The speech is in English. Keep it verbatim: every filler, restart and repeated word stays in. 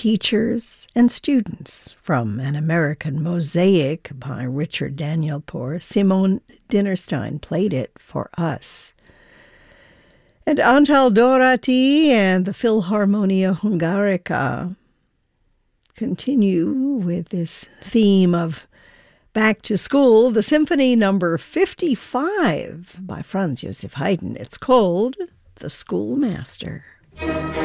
teachers, and students from An American Mosaic by Richard Danielpour. Simone Dinnerstein played it for us. And Antal Dorati and the Philharmonia Hungarica continue with this theme of back to school, the Symphony Number fifty-five by Franz Joseph Haydn. It's called The Schoolmaster.